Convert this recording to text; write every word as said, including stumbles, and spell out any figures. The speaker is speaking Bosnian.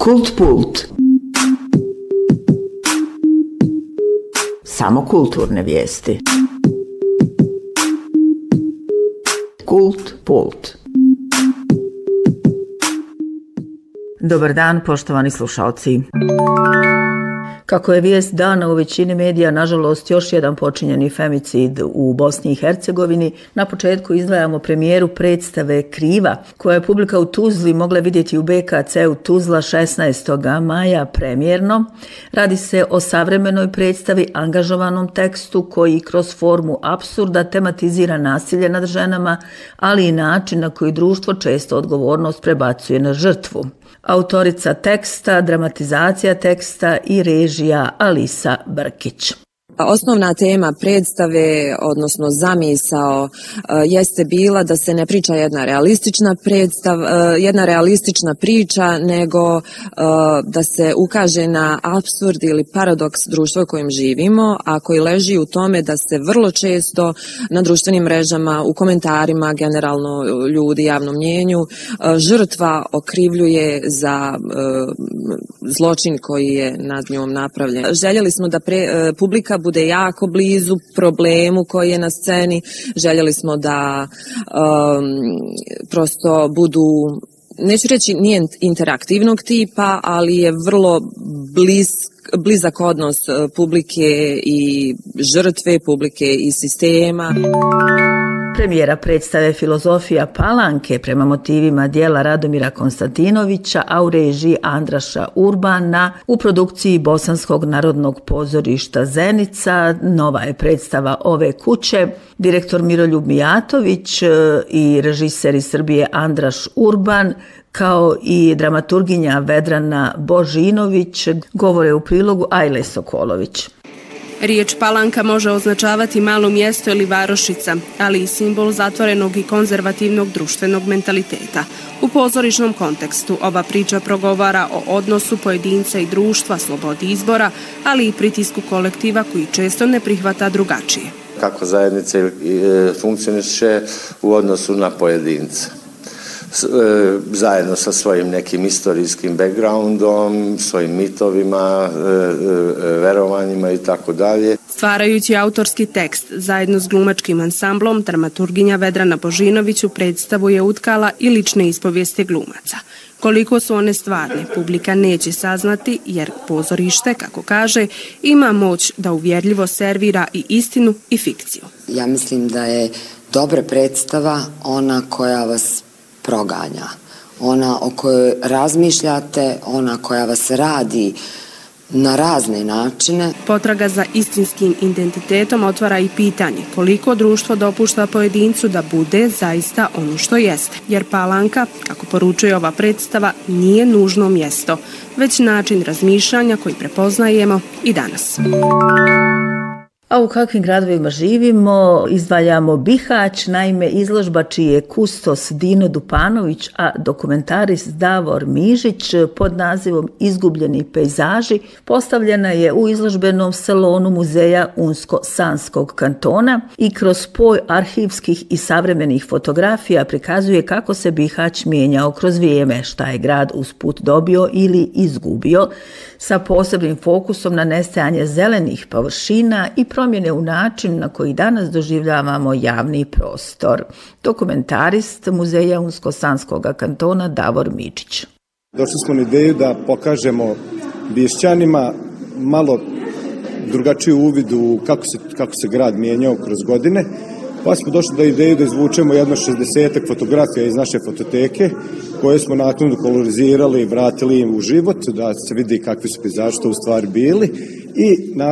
Kult Pult. Samo kulturne vijesti. Kult Pult. Dobar dan, poštovani slušalci. Kako je vijest dana u većini medija, nažalost, još jedan počinjeni femicid u Bosni i Hercegovini, na početku izdvajamo premijeru predstave Kriva, koja je publika u Tuzli mogla vidjeti u B K C u Tuzla šesnaestog maja premijerno. Radi se o savremenoj predstavi, angažovanom tekstu koji kroz formu apsurda tematizira nasilje nad ženama, ali i način na koji društvo često odgovornost prebacuje na žrtvu. Autorica teksta, dramatizacija teksta i režija Alisa Brkić. Osnovna tema predstave, odnosno zamisao, jeste bila da se ne priča jedna realistična predstava, jedna realistična priča, nego da se ukaže na apsurd ili paradoks društva u kojem živimo, a koji leži u tome da se vrlo često na društvenim mrežama, u komentarima, generalno ljudi, javnom mnjenju, žrtva okrivljuje za zločin koji je nad njom napravljen. Željeli smo da pre, publika bude jako blizu problemu koji je na sceni. Željeli smo da um, prosto budu, neću reći nije interaktivnog tipa, ali je vrlo blisk, blizak odnos publike i žrtve, publike i sistema. Premijera predstave Filozofija Palanke prema motivima dijela Radomira Konstantinovića, a u režiji Andraša Urbana, u produkciji Bosanskog narodnog pozorišta Zenica. Nova je predstava ove kuće. Direktor Miroljub Mijatović i režiser iz Srbije Andraš Urban, kao i dramaturginja Vedrana Božinović, govore u prilogu Ajle Sokolović. Riječ Palanka može označavati malo mjesto ili varošica, ali i simbol zatvorenog i konzervativnog društvenog mentaliteta. U pozorišnom kontekstu ova priča progovara o odnosu pojedinca i društva, slobodi izbora, ali i pritisku kolektiva koji često ne prihvata drugačije. Kako zajednice funkcioniše u odnosu na pojedinca. Zajedno sa svojim nekim istorijskim backgroundom, svojim mitovima, verovanjima i tako dalje. Stvarajući autorski tekst zajedno s glumačkim ansamblom, dramaturginja Vedrana Božinović u predstavu je utkala i lične ispovijesti glumaca. Koliko su one stvarne, publika neće saznati, jer pozorište, kako kaže, ima moć da uvjerljivo servira i istinu i fikciju. Ja mislim da je dobra predstava ona koja vas proganja, ona o kojoj razmišljate, ona koja vas radi na razne načine. Potraga za istinskim identitetom otvara i pitanje koliko društvo dopušta pojedincu da bude zaista ono što jeste. Jer Palanka, kako poručuje ova predstava, nije nužno mjesto, već način razmišljanja koji prepoznajemo i danas. A u kakvim gradovima živimo, izdvajamo Bihać, naime izložba čiji je kustos Dino Dupanović, a dokumentarist Davor Mižić pod nazivom Izgubljeni pejzaži postavljena je u izložbenom salonu muzeja Unsko-Sanskog kantona i kroz spoj arhivskih i savremenih fotografija prikazuje kako se Bihać mijenjao kroz vrijeme, šta je grad usput dobio ili izgubio, sa posebnim fokusom na nestajanje zelenih površina i promjene u način na koji danas doživljavamo javni prostor. Dokumentarist muzeja Unsko-Sanskog kantona Davor Mičić. Došli smo na ideju da pokažemo Bišćanima malo drugačiji uvid u kako se, kako se grad mijenjao kroz godine, pa smo došli do ideju da izvučemo jedno šezdesetak fotografija iz naše fototeke, koje smo nakon kolorizirali i vratili im u život, da se vidi kakvi su pejzaži to u stvari bili. I